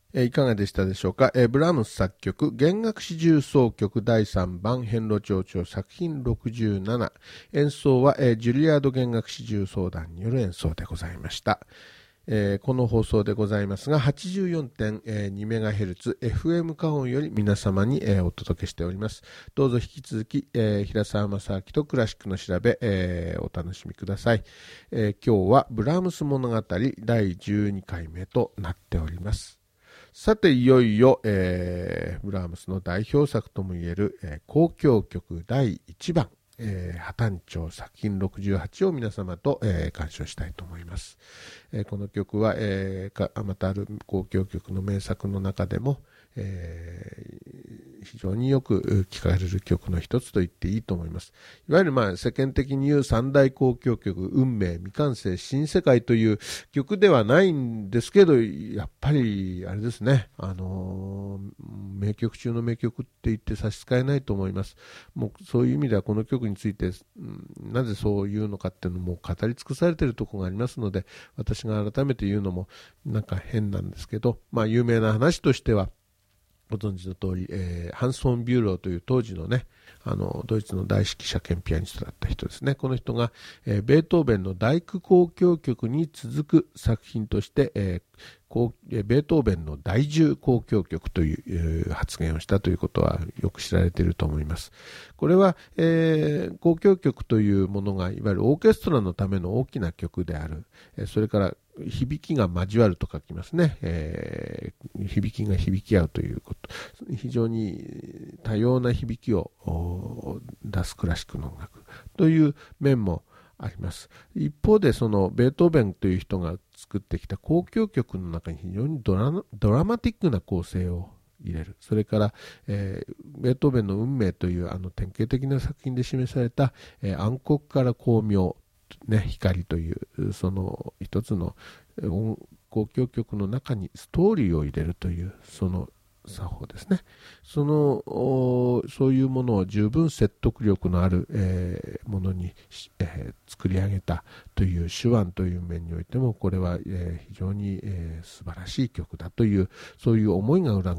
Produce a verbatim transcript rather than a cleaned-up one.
えーいかがでしたでしょうか。えーブラームス作曲、弦楽四重奏曲だいさんばん、遍路長調作品ろくじゅうなな。演奏は、えージュリアード弦楽四重奏団による演奏でございました。えーこの放送でございますが、はちじゅうよんてんにメガヘルツ エフエム 花音より皆様に、えーお届けしております。どうぞ引き続き、えー平沢正明とクラシックの調べ、えーお楽しみください。えー今日はブラームス物語だいじゅうにかいめとなっております。さていよいよ、えーブラームスの代表作ともいえる、えー交響曲だいいちばん、えー破綻調作品ろくじゅうはちを皆様と、えー鑑賞したいと思います。えーこの曲は、えーかあまたある交響曲の名作の中でも、えー非常によく聴かれる曲の一つと言っていいと思います。いわゆるまあ世間的に言う三大交響曲、運命、未完成、新世界という曲ではないんですけど、やっぱりあれですね、あのー名曲中の名曲って言って差し支えないと思います。もうそういう意味ではこの曲について、うん、なぜそういうのかっていうのも語り尽くされているところがありますので、私が改めて言うのもなんか変なんですけど、まあ有名な話としてはご存知の通り、えーハンソン・ビューローという当時のね、あのドイツの大指揮者兼ピアニストだった人ですね。この人が、えーベートーベンの第九交響曲に続く作品として、えーこうえーベートーベンの第十交響曲という、えー発言をしたということはよく知られていると思います。これは、えー交響曲というものがいわゆるオーケストラのための大きな曲である。えーそれから響きが交わると書きますね、えー響きが響き合うということ、非常に多様な響きを出すクラシックの音楽という面もあります。一方でそのベートーベンという人が作ってきた交響曲の中に非常にドラ、ドラマティックな構成を入れる。それから、えーベートーベンの運命というあの典型的な作品で示された、えー暗黒から光明、ね、光というその一つの音交響曲の中にストーリーを入れるというその作法ですね。そのそういうものを十分説得力のある、えーものに、えー作り上げたという手腕という面においてもこれは、えー非常に、えー素晴らしい曲だというそういう思いが裏